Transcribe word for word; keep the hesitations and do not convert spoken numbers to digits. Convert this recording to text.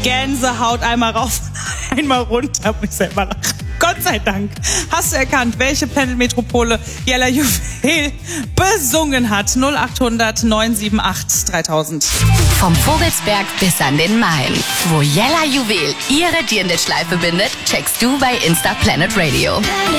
Gänsehaut, einmal rauf, einmal runter, muss ich selber lachen. Gott sei Dank hast du erkannt, welche Planet Metropole Jella Juwel besungen hat. null acht hundert neun sieben acht dreitausend. Vom Vogelsberg bis an den Main. Wo Jella Juwel ihre Dirndl-Schleife bindet, checkst du bei Insta Planet Radio.